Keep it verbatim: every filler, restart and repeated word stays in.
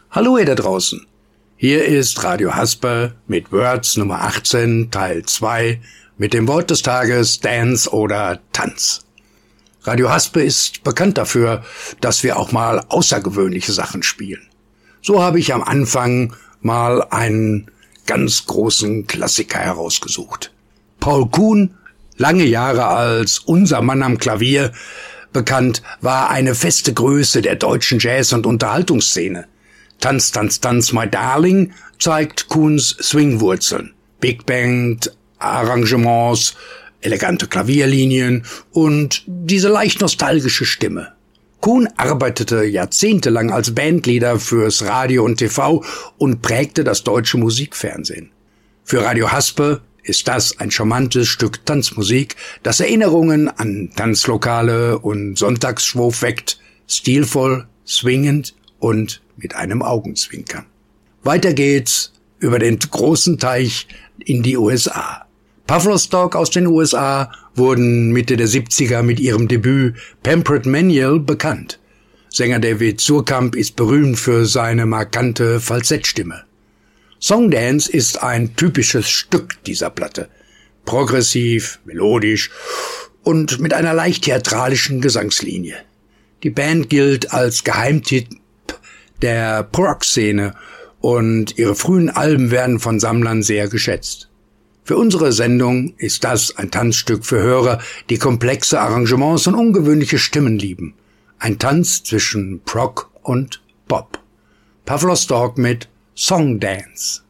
Hallo ihr da draußen. Hier ist Radio Hasper mit Words Nummer achtzehn, Teil zwei, mit dem Wort des Tages Dance oder Tanz. Radio Hasper ist bekannt dafür, dass wir auch mal außergewöhnliche Sachen spielen. So habe ich am Anfang mal einen ganz großen Klassiker herausgesucht. Paul Kuhn, lange Jahre als unser Mann am Klavier bekannt, war eine feste Größe der deutschen Jazz- und Unterhaltungsszene. Tanz, Tanz, Tanz, My Darling zeigt Kuhns Swing-Wurzeln. Big Band, Arrangements, elegante Klavierlinien und diese leicht nostalgische Stimme. Kuhn arbeitete jahrzehntelang als Bandleader fürs Radio und T V und prägte das deutsche Musikfernsehen. Für Radio Hasper ist das ein charmantes Stück Tanzmusik, das Erinnerungen an Tanzlokale und Sonntagsschwof weckt, stilvoll, swingend und mit einem Augenzwinkern. Weiter geht's über den großen Teich in die U S A. Pavlos Dog aus den U S A wurden Mitte der siebziger mit ihrem Debüt Pampered Manual bekannt. Sänger David Surkamp ist berühmt für seine markante Falsettstimme. Songdance ist ein typisches Stück dieser Platte. Progressiv, melodisch und mit einer leicht theatralischen Gesangslinie. Die Band gilt als Geheimtipp der Prog-Szene und ihre frühen Alben werden von Sammlern sehr geschätzt. Für unsere Sendung ist das ein Tanzstück für Hörer, die komplexe Arrangements und ungewöhnliche Stimmen lieben. Ein Tanz zwischen Prog und Pop. Pavlos Dog mit Songdance.